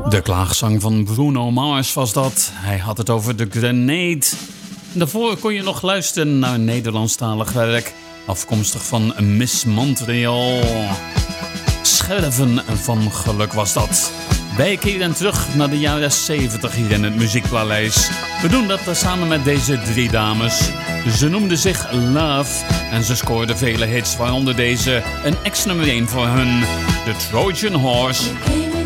De klaagzang van Bruno Mars was dat. Hij had het over de Grenade. Daarvoor kon je nog luisteren naar een Nederlandstalig werk, afkomstig van Miss Montreal. Scherven van geluk was dat. Wij keren terug naar de jaren 70 hier in het Muziekpaleis. We doen dat samen met deze drie dames. Ze noemden zich Love en ze scoorden vele hits, waaronder deze, een ex-nummer 1 voor hun, The Trojan Horse.